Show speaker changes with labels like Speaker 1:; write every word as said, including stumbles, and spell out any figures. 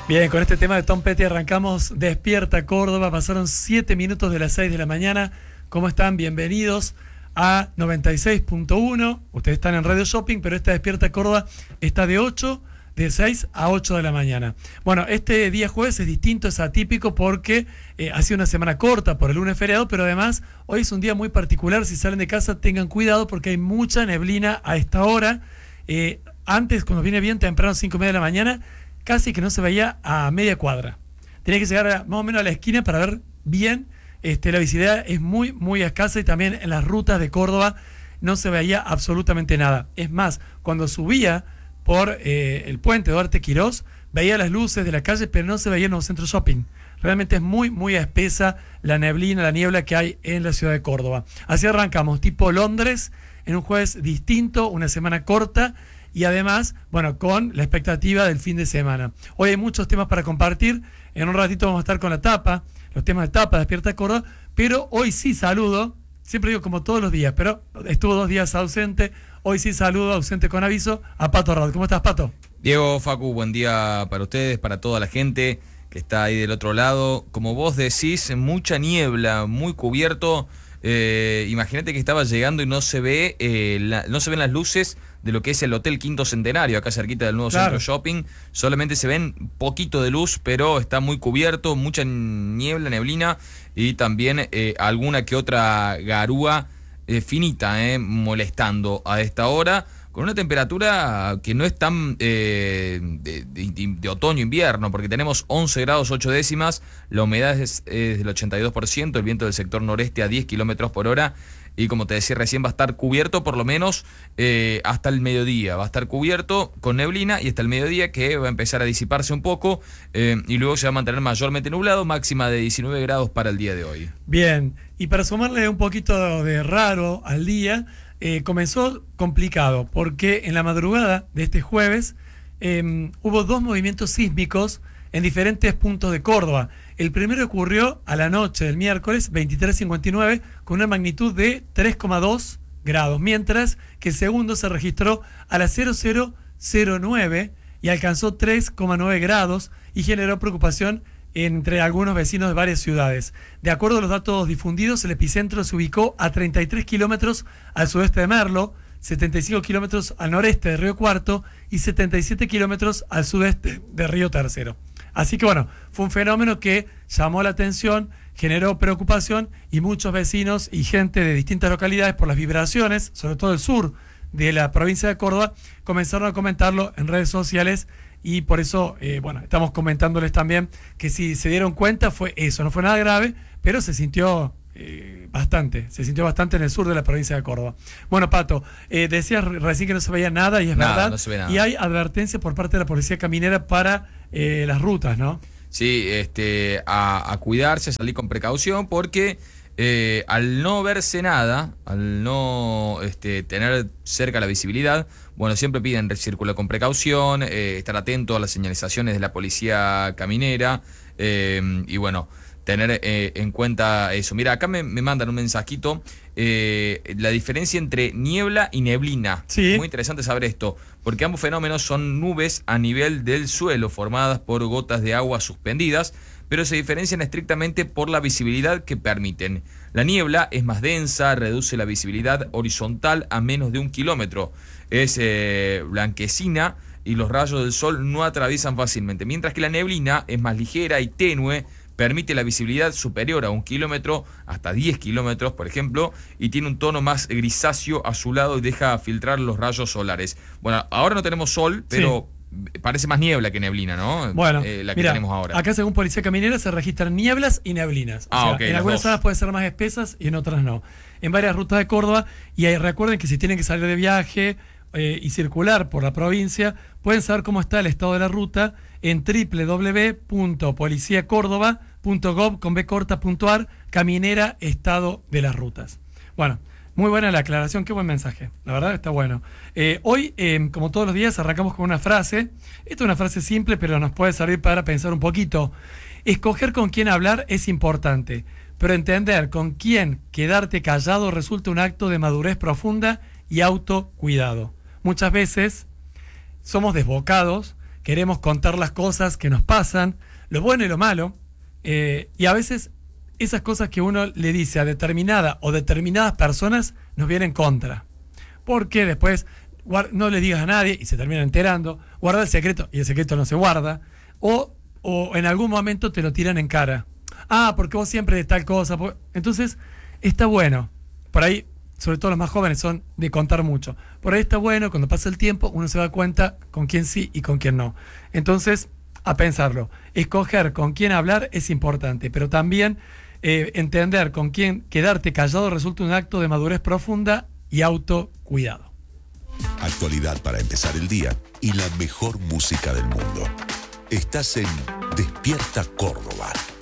Speaker 1: Bien, con este tema de Tom Petty arrancamos Despierta Córdoba. Pasaron siete minutos de las seis de la mañana. ¿Cómo están? Bienvenidos a noventa y seis punto uno. Ustedes están en Radio Shopping, pero esta Despierta Córdoba está de ocho, de seis a ocho de la mañana. Bueno, este día jueves es distinto, es atípico porque eh, ha sido una semana corta por el lunes feriado, pero además hoy es un día muy particular. Si salen de casa tengan cuidado porque hay mucha neblina a esta hora. Eh, antes, cuando viene bien temprano, cinco y media de la mañana, casi que no se veía a media cuadra. Tenía que llegar a, más o menos a la esquina para ver bien. Este, la visibilidad es muy, muy escasa y también en las rutas de Córdoba no se veía absolutamente nada. Es más, cuando subía por eh, el puente Duarte Quirós, veía las luces de la calle, pero no se veía en un centro shopping. Realmente es muy, muy espesa la neblina, la niebla que hay en la ciudad de Córdoba. Así arrancamos, tipo Londres, en un jueves distinto, una semana corta, y además, bueno, con la expectativa del fin de semana. Hoy hay muchos temas para compartir. En un ratito vamos a estar con la tapa, los temas de tapa, Despierta Córdoba. Pero hoy sí saludo, siempre digo como todos los días, pero estuvo dos días ausente. Hoy sí saludo, ausente con aviso, a Pato Rad. ¿Cómo estás, Pato?
Speaker 2: Diego, Facu, buen día para ustedes, para toda la gente que está ahí del otro lado. Como vos decís, mucha niebla, muy cubierto. Eh, imagínate que estaba llegando y no se ve, eh, la, no se ven las luces de lo que es el Hotel Quinto Centenario, acá cerquita del nuevo
Speaker 1: Claro.
Speaker 2: Centro Shopping. Solamente se ven poquito de luz, pero está muy cubierto, mucha niebla, neblina y también eh, alguna que otra garúa eh, finita, eh, molestando a esta hora, con una temperatura que no es tan eh, de, de, de otoño-invierno, porque tenemos once grados ocho décimas, la humedad es, es del ochenta y dos por ciento, el viento del sector noreste a diez kilómetros por hora, y como te decía recién, va a estar cubierto por lo menos eh, hasta el mediodía. Va a estar cubierto con neblina y hasta el mediodía, que va a empezar a disiparse un poco, eh, y luego se va a mantener mayormente nublado, máxima de diecinueve grados para el día de hoy.
Speaker 1: Bien, y para sumarle un poquito de raro al día, eh, comenzó complicado, porque en la madrugada de este jueves eh, hubo dos movimientos sísmicos en diferentes puntos de Córdoba. El primero ocurrió a la noche del miércoles veintitrés cincuenta y nueve con una magnitud de tres coma dos grados, mientras que el segundo se registró a las cero cero cero nueve y alcanzó tres coma nueve grados y generó preocupación entre algunos vecinos de varias ciudades. De acuerdo a los datos difundidos, el epicentro se ubicó a treinta y tres kilómetros al sudeste de Merlo, setenta y cinco kilómetros al noreste de Río Cuarto y setenta y siete kilómetros al sudeste de Río Tercero. Así que bueno, fue un fenómeno que llamó la atención, generó preocupación y muchos vecinos y gente de distintas localidades por las vibraciones, sobre todo el sur de la provincia de Córdoba, comenzaron a comentarlo en redes sociales y por eso, eh, bueno, estamos comentándoles también que si se dieron cuenta fue eso, no fue nada grave, pero se sintió eh, bastante, se sintió bastante en el sur de la provincia de Córdoba. Bueno, Pato, eh, decías recién que no se veía nada y es
Speaker 2: Nada,
Speaker 1: verdad,
Speaker 2: no se ve nada.
Speaker 1: Y hay advertencia por parte de la Policía Caminera para eh, las rutas, ¿no?
Speaker 2: Sí, este, a, a cuidarse, a salir con precaución, porque eh, al no verse nada, al no este, tener cerca la visibilidad, bueno, siempre piden circular con precaución, eh, estar atento a las señalizaciones de la policía caminera, eh, y bueno, tener eh, en cuenta eso. Mira, acá me, me mandan un mensajito, eh, la diferencia entre niebla y neblina.
Speaker 1: Sí.
Speaker 2: Muy interesante saber esto, porque ambos fenómenos son nubes a nivel del suelo formadas por gotas de agua suspendidas, pero se diferencian estrictamente por la visibilidad que permiten. La niebla es más densa, reduce la visibilidad horizontal a menos de un kilómetro, es eh, blanquecina y los rayos del sol no atraviesan fácilmente, mientras que la neblina es más ligera y tenue, permite la visibilidad superior a un kilómetro, hasta diez kilómetros, por ejemplo, y tiene un tono más grisáceo azulado y deja filtrar los rayos solares. Bueno, ahora no tenemos sol, pero sí, parece más niebla que neblina, ¿no?
Speaker 1: Bueno,
Speaker 2: eh, la que
Speaker 1: mira,
Speaker 2: tenemos ahora.
Speaker 1: Acá según Policía Caminera se registran nieblas y neblinas. O
Speaker 2: Ah,
Speaker 1: sea,
Speaker 2: ok,
Speaker 1: en
Speaker 2: las
Speaker 1: algunas
Speaker 2: dos.
Speaker 1: zonas pueden ser más espesas y en otras no. En varias rutas de Córdoba, y ahí recuerden que si tienen que salir de viaje eh, y circular por la provincia, pueden saber cómo está el estado de la ruta en doble u doble u doble u punto policía córdoba punto gob punto ar, Caminera, estado de las rutas. Bueno, muy buena la aclaración, qué buen mensaje, la verdad está bueno. Eh, hoy, eh, como todos los días, arrancamos con una frase. Esta es una frase simple, pero nos puede servir para pensar un poquito. Escoger con quién hablar es importante, pero entender con quién quedarte callado resulta un acto de madurez profunda y autocuidado. Muchas veces somos desbocados, queremos contar las cosas que nos pasan, lo bueno y lo malo, eh, y a veces esas cosas que uno le dice a determinada o determinadas personas nos vienen contra. Porque después no le digas a nadie y se termina enterando, guarda el secreto y el secreto no se guarda, o, o en algún momento te lo tiran en cara. Ah, porque vos siempre de tal cosa. Entonces, está bueno. Por ahí, sobre todo los más jóvenes, son de contar mucho. Por ahí está bueno, cuando pasa el tiempo, uno se da cuenta con quién sí y con quién no. Entonces, a pensarlo. Escoger con quién hablar es importante, pero también eh, entender con quién quedarte callado resulta un acto de madurez profunda y autocuidado.
Speaker 3: Actualidad para empezar el día y la mejor música del mundo. Estás en Despierta Córdoba.